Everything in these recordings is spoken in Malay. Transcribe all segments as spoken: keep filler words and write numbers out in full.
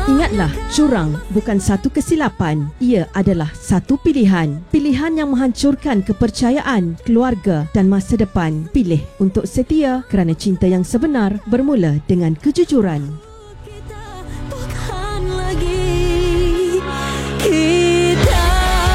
Ingatlah, curang bukan satu kesilapan. Ia adalah satu pilihan. Pilihan yang menghancurkan kepercayaan, keluarga dan masa depan. Pilih untuk setia kerana cinta yang sebenar bermula dengan kejujuran. Kita bukan lagi kita.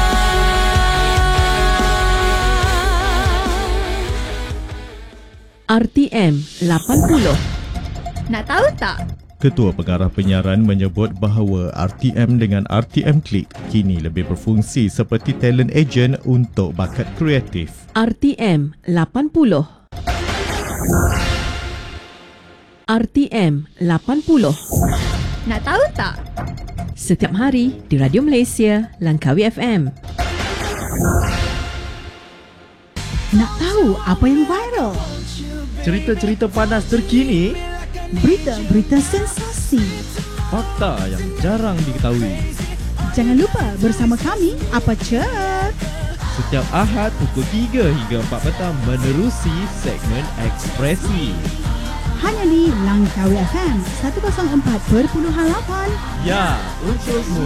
R T M lapan puluh. Nak tahu tak? Ketua Pengarah Penyiaran menyebut bahawa R T M dengan R T M Click kini lebih berfungsi seperti talent agent untuk bakat kreatif. R T M lapan puluh. R T M lapan puluh. Nak tahu tak? Setiap hari di Radio Malaysia, Langkawi F M. Nak tahu apa yang viral? Cerita-cerita panas terkini, Berita-berita sensasi. fakta yang jarang diketahui. Jangan lupa bersama kami, Apa Cer? Setiap Ahad pukul tiga hingga empat petang menerusi segmen Ekspresi. Hanya di Langkawi F M seratus empat perpuluhan lapan. Ya, untukmu.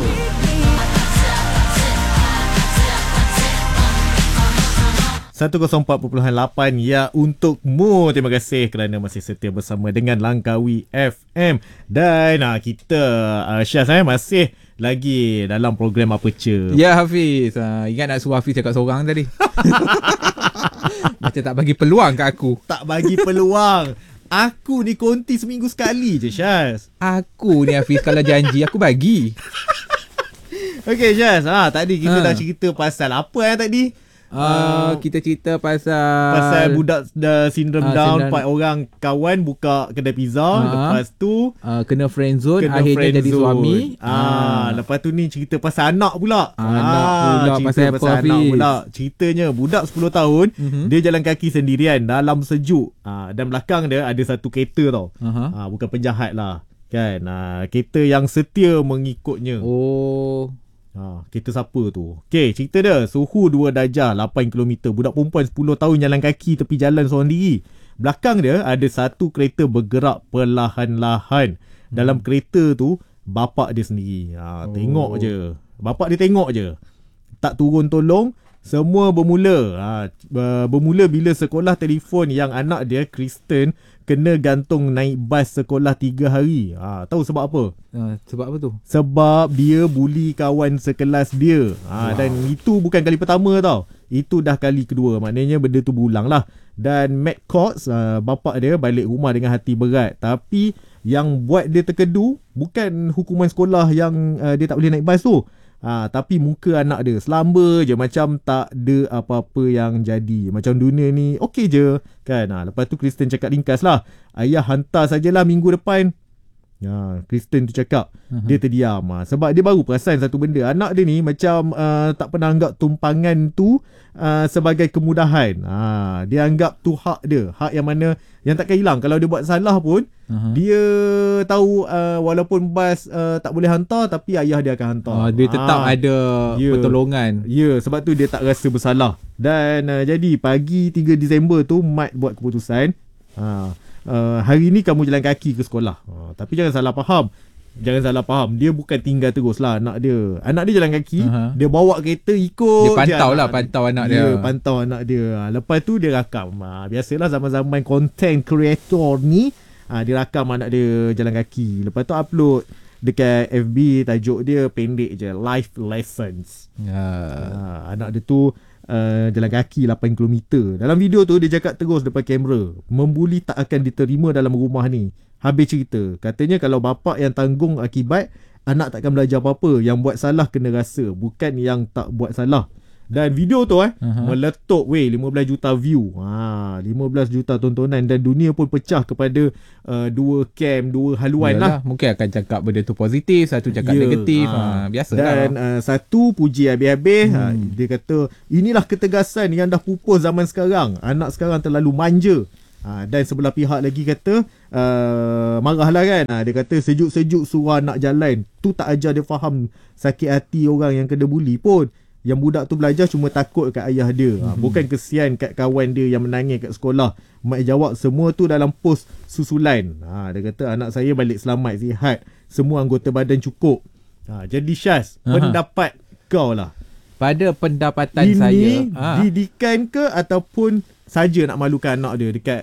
seratus empat perpuluhan lapan ya untukmu. Terima kasih kerana masih setia bersama dengan Langkawi F M. Dan uh, kita uh, Syaz eh, masih lagi dalam program Apa Cer. Ya Hafiz, uh, ingat nak suruh Hafiz cakap seorang tadi. Macam tak bagi peluang kat aku. Tak bagi peluang. Aku ni konti seminggu sekali je, Syaz. Aku ni Hafiz, kalau janji aku bagi. Okey Syaz, ha, tadi kita Ha. dah cerita pasal apa eh tadi? Uh, kita cerita pasal Pasal budak uh, sindrom Ah, down, sindrom- empat orang kawan buka kedai pizza. Ah. Lepas tu uh, kena friend zone, kena akhirnya friend jadi zone. suami. Ah, lepas tu ni cerita pasal anak pula. Anak pula, cerita pasal apa, pasal anak Hafiz? pula. Ceritanya budak sepuluh tahun, Mhm. dia jalan kaki sendirian dalam sejuk. Ah, dan belakang dia ada satu kereta tau. Aha. Ah, bukan penjahat lah. Kan? Ah, kereta yang setia mengikutnya. Oh, Ha, kereta siapa tu? Okey, cerita dia. Suhu dua darjah, lapan kilometer. Budak perempuan sepuluh tahun jalan kaki tepi jalan seorang diri. Belakang dia ada satu kereta bergerak perlahan-lahan. Dalam kereta tu, bapak dia sendiri. Ha, tengok Oh. je. Bapak dia tengok je. Tak turun tolong. Semua bermula. Ha, bermula bila sekolah telefon yang anak dia, Kristen, kena gantung naik bas sekolah tiga hari. Ha, tahu sebab apa? uh, sebab apa tu? Sebab dia bully kawan sekelas dia. Ha, dan itu bukan kali pertama tau. Itu dah kali kedua. Maknanya benda tu berulang lah. Dan Matt Cox, uh, bapak dia balik rumah dengan hati berat. Tapi yang buat dia terkedu bukan hukuman sekolah yang uh, dia tak boleh naik bas tu. Ha, tapi muka anak dia selamba je, macam tak ada apa-apa yang jadi. Macam dunia ni okey je kan. Ha, lepas tu Kristen cakap ringkas lah, ayah hantar sajalah minggu depan. Ha, Kristen tu cakap, uh-huh. dia terdiam. Ha, sebab dia baru perasan satu benda. Anak dia ni macam uh, tak pernah anggap tumpangan tu uh, sebagai kemudahan. Ha, dia anggap tu hak dia. Hak yang mana yang takkan hilang. Kalau dia buat salah pun, uh-huh. dia tahu uh, walaupun bas uh, tak boleh hantar, tapi ayah dia akan hantar. Uh, dia tetap Ha, ada ya. pertolongan. Ya, sebab tu dia tak rasa bersalah. Dan uh, jadi pagi tiga Disember tu Mat buat keputusan, ha, uh, hari ni kamu jalan kaki ke sekolah. Ha, tapi jangan salah faham. Jangan salah faham. Dia bukan tinggal terus lah anak dia. Anak dia jalan kaki, Aha. dia bawa kereta ikut. Dia pantau je lah, anak pantau anak dia. dia. Ya, pantau anak dia. Ha, lepas tu dia rakam. Ha, biasalah zaman-zaman content creator ni, ha, dia rakam anak dia jalan kaki. Lepas tu upload dekat F B, tajuk dia pendek je, Life Lessons. Ya. Ha, anak dia tu uh, jalan kaki lapan kilometer. Dalam video tu dia cakap terus depan kamera, membuli tak akan diterima dalam rumah ni. Habis cerita, katanya kalau bapak yang tanggung akibat, anak takkan belajar apa-apa. Yang buat salah kena rasa, bukan yang tak buat salah. Dan video tu eh uh-huh. meletup weh lima belas juta view. Ha, lima belas juta tontonan dan dunia pun pecah kepada uh, dua camp, dua haluan. Yalah, lah. mungkin akan cakap benda tu positif, satu cakap Ya, negatif. ha. Ha, biasa Dan lah. uh, satu puji habis-habis. Hmm. Ha, dia kata inilah ketegasan yang dah pupus zaman sekarang. Anak sekarang terlalu manja. Ha, dan sebelah pihak lagi kata uh, marahlah kan. Ha, dia kata sejuk-sejuk suruh anak jalan. Tu tak ajar dia faham sakit hati orang yang kena bully pun. Yang budak tu belajar cuma takut kat ayah dia. Ha, bukan kesian kat kawan dia yang menangis kat sekolah. Mak jawab semua tu dalam post susulan. Ha, dia kata anak saya balik selamat, sihat. semua anggota badan cukup. Ha, jadi Syaz, Aha. pendapat kau lah. Pada pendapatan Ini saya, ha, didikan ke ataupun saja nak malukan anak dia dekat